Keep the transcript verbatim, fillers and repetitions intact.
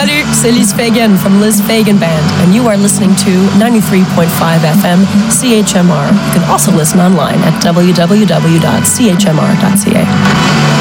Salut, c'est Liz Fagan from Liz Fagan Band, and you are listening to ninety-three point five F M C H M R. You can also listen online at w w w dot c h m r dot c a.